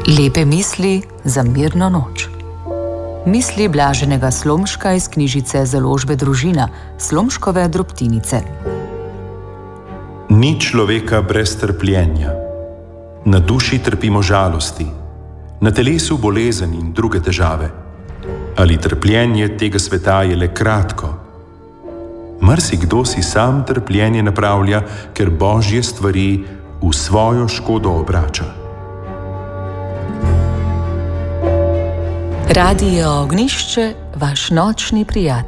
Lepe misli za mirno noč. Misli Blaženega Slomška iz knjižice Založbe Družina, Slomškove drobtinice. Ni človeka brez trpljenja. Na duši trpimo žalosti, na telesu bolezen in druge težave. Ali trpljenje tega sveta je le kratko? Marsikdo si sam trpljenje napravlja, ker božje stvari v svojo škodo obrača. Radio Ognjišče, vaš nočni prijatelj.